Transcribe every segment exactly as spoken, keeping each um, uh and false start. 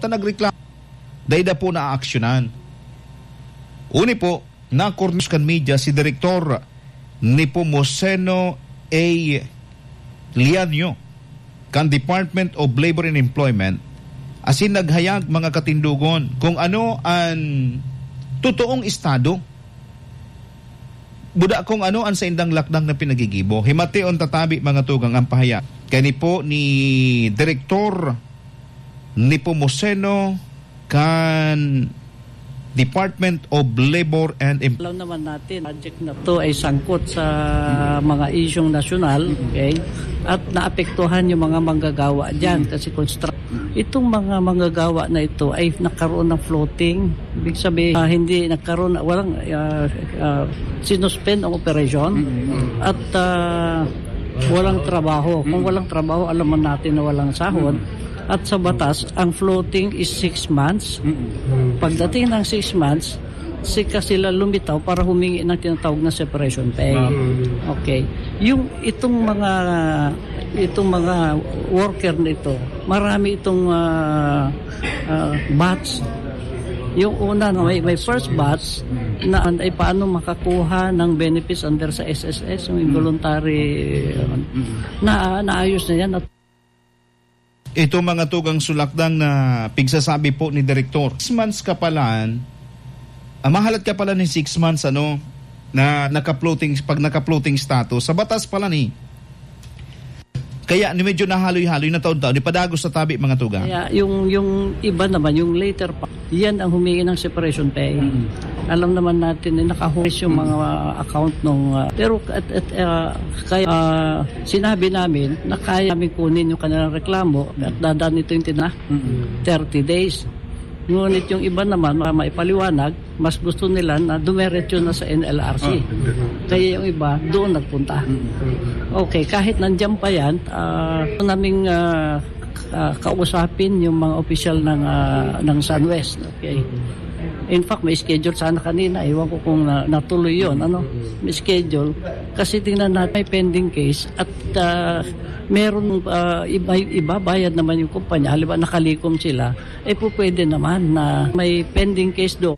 ta nagreklamo. Dayda po na aaksyonan. Uni po, na Cornus kan media si Direktor Nepomuceno A. Lianyo kan Department of Labor and Employment asin naghayag mga katindugon kung ano ang totoong estado. Buda kung ano ang sa indang lakdang na pinagigibo. Himateon tatabi mga tugang ang pahayag. Kani po ni Direktor Nepomuceno kan Department of Labor and Employment. Alam naman natin, project na to ay sangkot sa mga isyong nasyonal, okay? At naapektuhan yung mga manggagawa dyan kasi construct. Itong mga manggagawa na ito ay nagkaroon ng floating. Ibig sabihin, uh, hindi nagkaroon, walang uh, uh, sinuspend ang operasyon at uh, walang trabaho. Kung walang trabaho, alam mo natin na walang sahod. At sa batas, ang floating is six months. Pagdating ng six months, sika sila lumitaw para humingi ng tinatawag na separation pay. Okay. Yung itong mga itong mga worker nito, marami itong uh, uh, batch. Yung una, may, may first batch na ay paano makakuha ng benefits under sa S S S, yung involuntary uh, na naayos na yan. At ito mga tugang sulakdang na pigsasabi po ni Direktor. Six months ka palaan, ah, mahalat ka pala ni six months ano, na naka-floating, pag naka-floating status, sa batas pala ni. Kaya ni medyo nahaloy-haloy na taon-taon, di padagos sa tabi mga tugang. Kaya yung, yung iba naman, yung later pa, yan ang humingi ng separation pay. Mm-hmm. Alam naman natin na nakahulis yung mga uh, account nung uh, pero at, at uh, kaya uh, sinabi namin na kaya namin kunin yung kanilang reklamo at dadaan ito yung tina thirty days. Ngunit yung iba naman maipaliwanag, mas gusto nila na dumiretso na sa N L R C. Kaya yung iba doon nagpunta. Okay, kahit nandiyan pa yan, uh, naming uh, uh, kausapin yung mga opisyal ng uh, ng SunWest. Okay. In fact, may schedule sana kanina. Iwan ko kung na, natuloy yun. Ano? May schedule. Kasi tingnan natin, may pending case at uh, meron uh, iba, iba, bayad naman yung kumpanya. Halimbawa, nakalikom sila. Eh po pwede naman na may pending case do.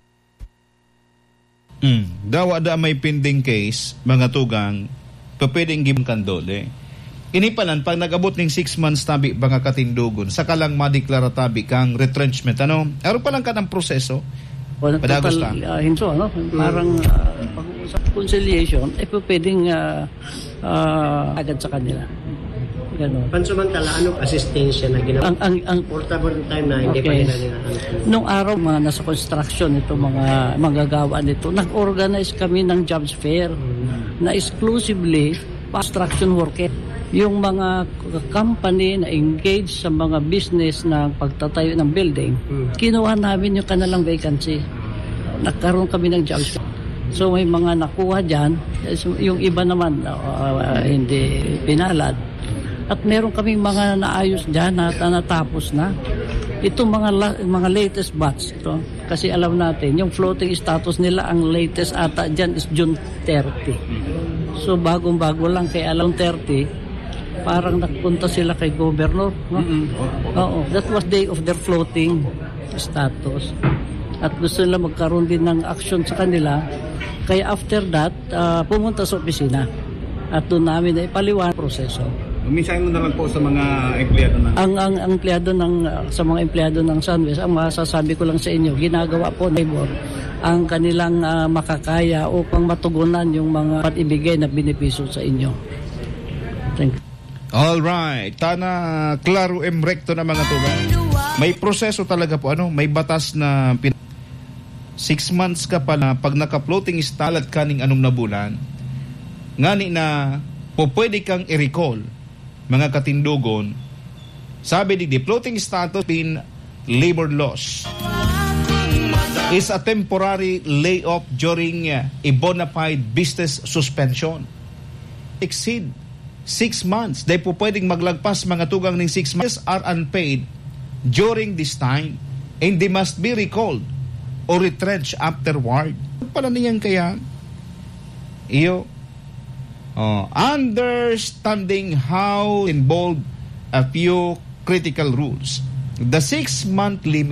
Mm. Daw ada may pending case, mga tugang, pa pwedeng gibang kandole. Inipalan, pag nag-abot ng six months tabi, mga katindugon, saka lang madeklara tabi kang retrenchment. Ano? Araw pa lang ka ng proseso. Padagos lang. Uh, hinso, ano? Parang uh, pag-uusap conciliation, eh po pwedeng uh, uh, agad sa kanila. Ganun. Pansamantala, anong asistensya na ginawa? Ang, ang, ang, portable time na hindi okay. Pa nila nila. Nung araw, mga nasa construction ito, mga manggagawa nito, nag-organize kami ng jobs fair hmm. na exclusively construction worker. Yung mga company na engaged sa mga business na pagtatayo ng building, hmm. kinuha namin yung kanilang vacancy. Nagkaroon kami ng jobs. So may mga nakuha dyan, yung iba naman uh, uh, hindi pinalad. At meron kaming mga naayos dyan na natapos na. Itong mga la- mga latest batch ito, kasi alam natin, yung floating status nila, ang latest ata dyan is June thirtieth. So bagong-bago lang, kaya alam thirty, parang nagpunta sila kay governor. No? Mm-hmm. Oo, that was day of their floating status. At gusto nila magkaroon din ng action sa kanila. Kaya after that, uh, pumunta sa opisina. At doon namin na ipaliwan ang proseso. Minsan mo naman po sa mga empleyado ng... Ang, ang, ang empleyado ng, sa mga empleyado ng SunWest, ang masasabi ko lang sa inyo, ginagawa po ng labor ang kanilang uh, makakaya upang matugunan yung mga patibigay na benepisyo sa inyo. Thank you. Alright, tana klaro em recto na mga tugan. May proseso talaga po, ano, may batas na pin- six months ka pa na pag naka-floating stalat kaning anong na bulan, ngani na po pwede kang i-recall, mga katindugon, sabi di, the floating status in labor laws is a temporary layoff during a bona fide business suspension. Exceed six months. Dahil po pwedeng maglagpas mga tugang ng six months are unpaid during this time and they must be recalled or retrenched afterward. Pala niyan kaya iyo oh, understanding how involved a few critical rules. The six-month limit